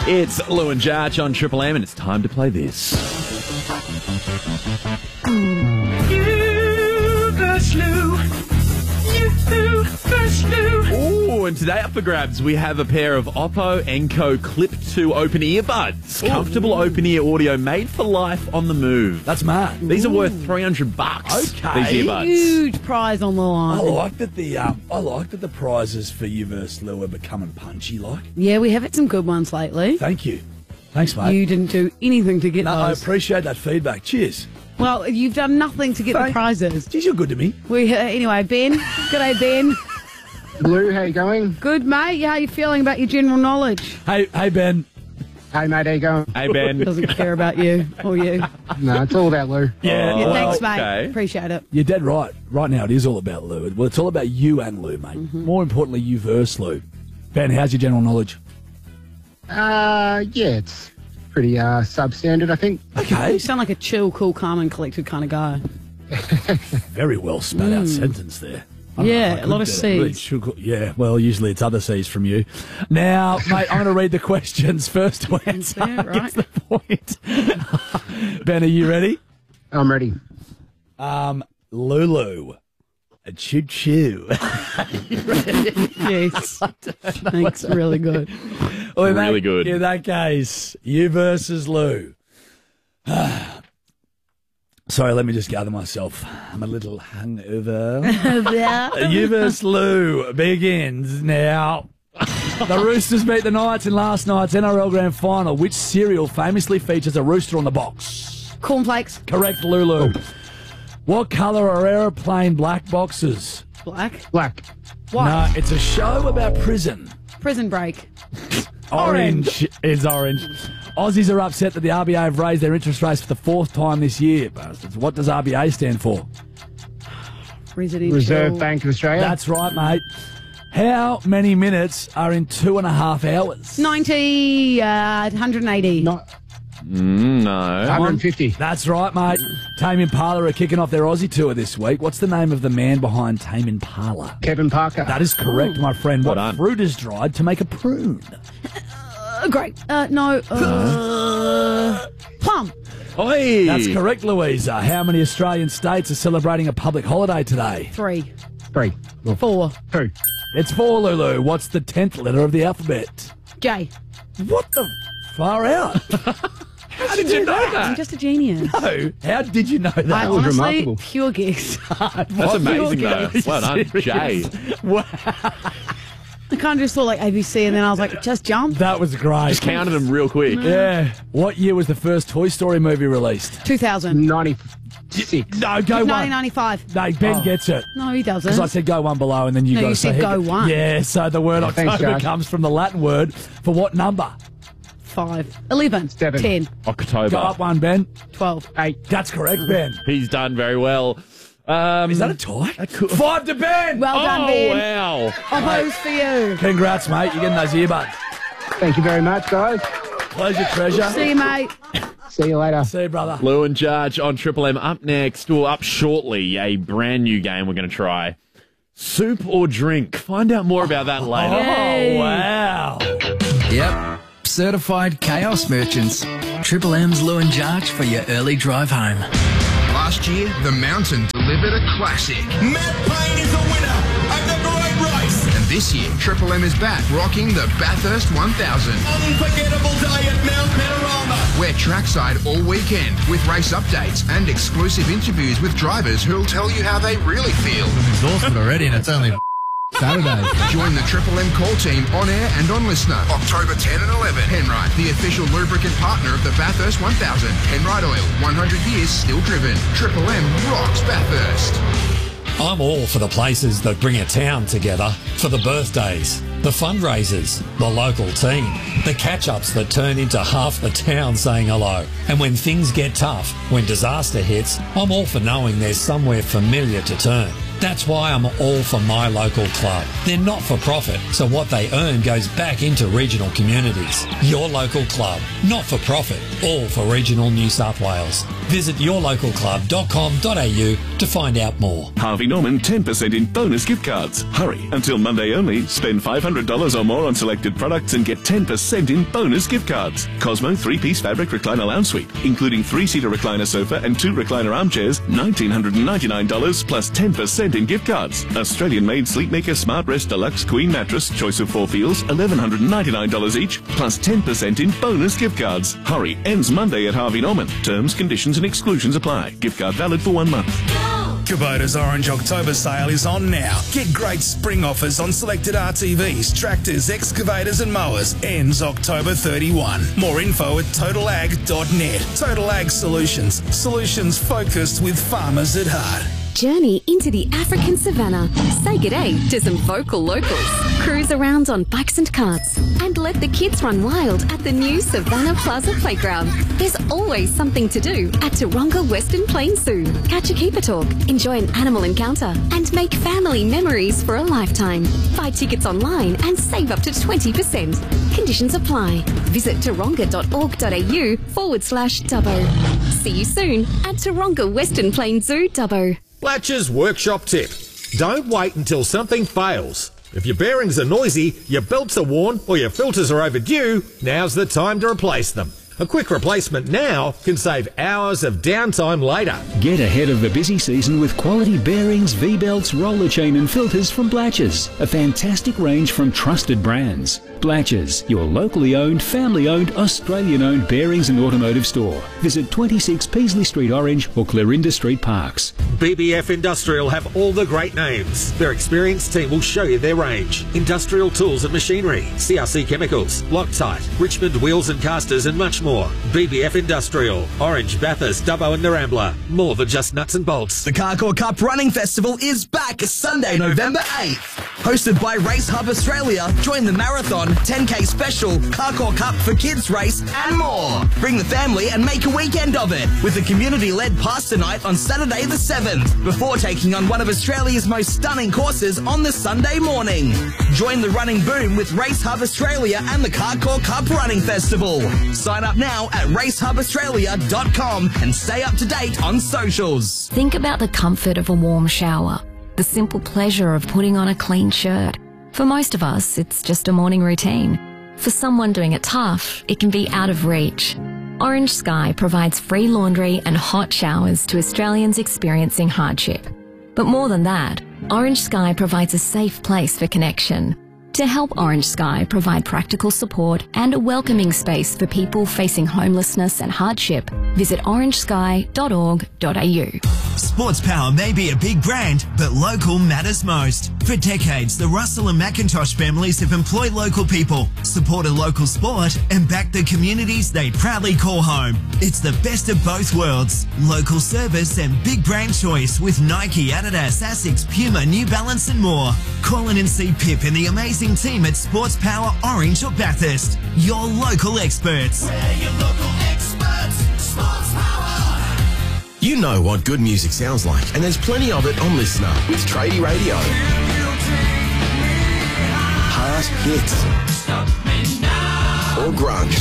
It's Lou and Jarch on Triple M, and it's time to play this. Ooh, and today up for grabs, we have a pair of Oppo Enco Clip 2 open earbuds. Comfortable open ear audio made for life on the move. That's mad. These are worth $300. Okay. These earbuds. Huge prize on the line. I like that the prizes for you versus Lou are becoming punchy. Like, Yeah, we have had some good ones lately. thank you, thanks, mate. You didn't do anything to get No, I those. appreciate that feedback. Cheers. Well, you've done nothing to get the prizes. Geez, you're good to me. Anyway, Ben. G'day, Ben. Lou, how you going? Good, mate. How are you feeling about your general knowledge? Hey, Ben. Hey, mate, how you going? Hey, Ben. Doesn't care about you or you. No, it's all about Lou. Yeah, Yeah, well, thanks, mate. okay. Appreciate it. You're dead right. Right now, it is all about Lou. Well, it's all about you and Lou, mate. Mm-hmm. More importantly, you versus Lou. Ben, how's your general knowledge? Yeah, it's pretty substandard, I think. Okay. You sound like a chill, cool, calm, and collected kind of guy. Very well spat out sentence there. I don't know Yeah, if I a lot could of do that. Really Cs. should- yeah, well, usually it's other C's from you. Now, mate, I'm going to read the questions first to answer. Yeah, right. Gets the point. Ben, are you ready? I'm ready. Lulu. A choo-choo. Yes. Thanks. Really good. Well, in Really that- good. In that case, you versus Lou. Sorry, let me just gather myself. I'm a little hungover. You versus Lou begins now. The Roosters beat the Knights in last night's NRL Grand Final. Which cereal famously features a rooster on the box? Cornflakes. Correct, Lulu. What colour are aeroplane black boxes? Black. Black. White. No, it's a show about prison. Prison break. Orange is orange. Aussies are upset that the RBA have raised their interest rates for the fourth time this year. Bastards. What does RBA stand for? Residential. Reserve Bank of Australia. That's right, mate. How many minutes are in 2.5 hours? 90, 180. Not No. 150. That's right, mate. Tame Impala are kicking off their Aussie tour this week. What's the name of the man behind Tame Impala? Kevin Parker. That is correct, my friend. What Well done. fruit is dried to make a prune? Great. No. Plum. Oi! That's correct, Louisa. How many Australian states are celebrating a public holiday today? 3. 3. 4. 2. It's 4, Lulu. What's the 10th letter of the alphabet? J. What the far out? How did you know I'm that? just a genius. No. How did you know I that? was honestly, remarkable. pure guess. That's amazing, though. Well done, Jay. I kind of just thought like ABC, and then I was like, just jump. That was great. Just counted them real quick. Yeah. What year was the first Toy Story movie released? 2000. 96. No, go one. 1995. No, Ben gets it. No, he doesn't. Because I said go one below and then you No, got you to say said go one. Yeah, so the word Thanks, October Josh. comes from the Latin word for what number? 5. 11. 7. 10. October. Go up one, Ben. 12. 8. That's correct, Ben. He's done very well. Is that a tie? 5 to Ben. Well done, Oh, Ben. wow. Opposed for you. Congrats, mate. You're getting those earbuds. Thank you very much, guys. Pleasure, treasure. See you, mate. See you later. See you, brother. Lou and Jarch on Triple M. Up next, or up shortly, a brand new game we're going to try. Soup or drink? Find out more about that later. Oh, wow. Yep, certified chaos merchants. Triple M's Lou and Jarch for your early drive home. Last year, the Mountain delivered a classic. Matt Payne is the winner of the great race. And this year, Triple M is back rocking the Bathurst 1000. Unforgettable day at Mount Panorama. We're trackside all weekend with race updates and exclusive interviews with drivers who'll tell you how they really feel. Exhausted already, and it's only Saturday. Join the Triple M call team on air and on Listener. October 10 and 11. Penrite, the official lubricant partner of the Bathurst 1000. Penrite Oil, 100 years still driven. Triple M rocks Bathurst. I'm all for the places that bring a town together, for the birthdays, the fundraisers, the local team, the catch-ups that turn into half the town saying hello. And when things get tough, when disaster hits, I'm all for knowing there's somewhere familiar to turn. That's why I'm all for my local club. They're not for profit, so what they earn goes back into regional communities. Your local club, not for profit, all for regional New South Wales. Visit yourlocalclub.com.au to find out more. Harvey Norman 10% in bonus gift cards. Hurry, until Monday only. Spend $500 or more on selected products and get 10% in bonus gift cards. Cosmo 3-piece fabric recliner lounge suite, including 3-seater recliner sofa and 2 recliner armchairs, $1,999 plus 10% in gift cards. Australian-made Sleepmaker Smart Rest Deluxe Queen Mattress, choice of 4 feels, $1,199 each, plus 10% in bonus gift cards. Hurry, ends Monday at Harvey Norman. Terms, conditions and exclusions apply. Gift card valid for 1 month. Kubota's Orange October sale is on now. Get great spring offers on selected RTVs, tractors, excavators and mowers. Ends October 31. More info at totalag.net. Total Ag Solutions. Solutions focused with farmers at heart. Journey into the African savannah. Say g'day to some vocal locals. Cruise around on bikes and carts. And let the kids run wild at the new Savannah Plaza Playground. There's always something to do at Taronga Western Plains Zoo. Catch a keeper talk, enjoy an animal encounter, and make family memories for a lifetime. Buy tickets online and save up to 20%. Conditions apply. Visit taronga.org.au/Dubbo. See you soon at Taronga Western Plains Zoo, Dubbo. Blatch's Workshop Tip. Don't wait until something fails. If your bearings are noisy, your belts are worn, or your filters are overdue, now's the time to replace them. A quick replacement now can save hours of downtime later. Get ahead of the busy season with quality bearings, V-belts, roller chain and filters from Blatch's. A fantastic range from trusted brands. Blatch's, your locally owned, family-owned, Australian-owned bearings and automotive store. Visit 26 Peasley Street Orange or Clarinda Street Parks. BBF Industrial have all the great names. Their experienced team will show you their range. Industrial tools and machinery, CRC Chemicals, Loctite, Richmond Wheels and Casters and much more. BBF Industrial, Orange, Bathurst, Dubbo and Narambla. More than just nuts and bolts. The Carcoar Cup Running Festival is back Sunday, November 8th. Hosted by Race Hub Australia, join the marathon, 10K special, Carcoar Cup for Kids race and more. Bring the family and make a weekend of it with a community-led pasta night on Saturday the 7th before taking on one of Australia's most stunning courses on the Sunday morning. Join the running boom with Race Hub Australia and the Carcoar Cup Running Festival. Sign up now at racehubaustralia.com and stay up to date on socials. Think about the comfort of a warm shower, the simple pleasure of putting on a clean shirt. For most of us, it's just a morning routine. For someone doing it tough, it can be out of reach. Orange Sky provides free laundry and hot showers to Australians experiencing hardship. But more than that, Orange Sky provides a safe place for connection. To help Orange Sky provide practical support and a welcoming space for people facing homelessness and hardship, visit orangesky.org.au. Sports Power may be a big brand, but local matters most. For decades, the Russell and McIntosh families have employed local people, supported local sport, and backed the communities they proudly call home. It's the best of both worlds. Local service and big brand choice with Nike, Adidas, Asics, Puma, New Balance and more. Call in and see Pip and the amazing team at Sports Power Orange or Bathurst. Your local experts. We're your local experts. Sports Power. You know what good music sounds like, and there's plenty of it on Listener with Tradie Radio. Past hits or grunge.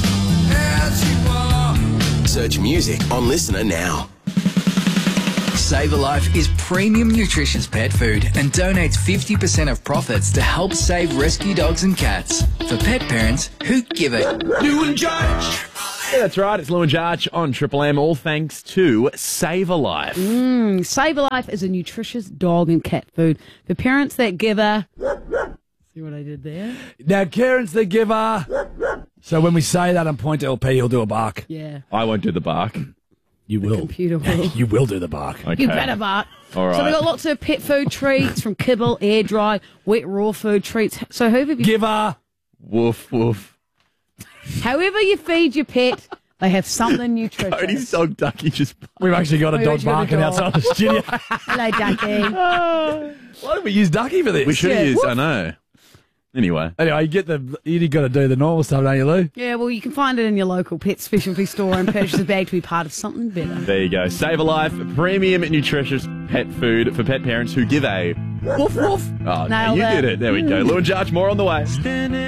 Search music on Listener now. Save a Life is premium nutritious pet food and donates 50% of profits to help save rescue dogs and cats. For pet parents who give it. Lou and Judge. Yeah, that's right. It's Lou and Judge on Triple M, all thanks to Save a Life. Save a Life is a nutritious dog and cat food for parents that give a... See what I did there? Now, Karen's the giver. So when we say that and point to LP, he'll do a bark. Yeah. I won't do the bark. You will. Computer will. You will do the bark. Okay. You better bark. All right. So we've got lots of pet food treats from kibble, air dry, wet raw food treats. So who have you... Giver. Woof, woof. However you feed your pet, they have something nutritious. Cody's dog Ducky just... We've actually got a dog barking outside the studio. Hello, Ducky. Why don't we use Ducky for this? We should have used, I know. Anyway, you got to do the normal stuff, don't you, Lou? Yeah, well, you can find it in your local pet specialty store and purchase a bag to be part of something better. There you go. Save a Life, premium nutritious pet food for pet parents who give a woof woof. Oh, Nailed you it. did it. There we go. Lou and Jarch, more on the way.